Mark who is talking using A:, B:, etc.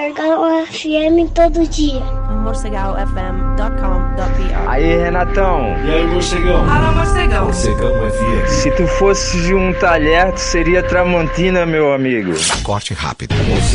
A: Morcegal FM todo dia.
B: morcegalfm.com.br.
C: Aí, Renatão.
D: E aí, Morcegão?
E: Fala, Morcegão.
D: Morcegão FM.
C: Se tu fosses de um talher, tu seria Tramontina, meu amigo.
F: Corte rápido.